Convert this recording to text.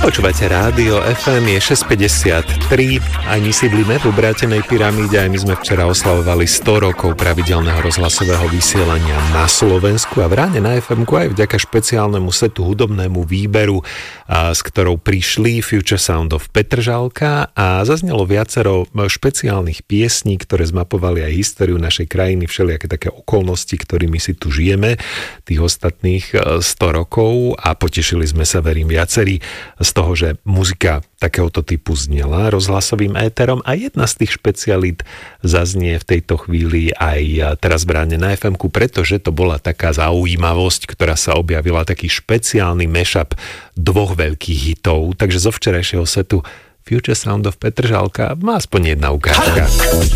Počúvate rádio FM, je 6:53, aj my sídlime v obrátenej pyramíde, aj my sme včera oslavovali 100 rokov pravidelného rozhlasového vysielania na Slovensku a v ráne na FM-ku aj vďaka špeciálnemu setu hudobnému výberu, s ktorou prišli Future Sound of Petržalka a zaznelo viacero špeciálnych piesní, ktoré zmapovali aj históriu našej krajiny, všelijaké také okolnosti, ktorými si tu žijeme tých ostatných 100 rokov a potešili sme sa, verím, viacerí z toho, že muzika takéhoto typu znela rozhlasovým éterom a jedna z tých špecialít zaznie v tejto chvíli aj teraz v ráne na FM-ku, pretože to bola taká zaujímavosť, ktorá sa objavila, taký špeciálny mashup dvoch veľkých hitov, takže zo včerajšieho setu Future Sound of Petržalka má aspoň jedna ukážka.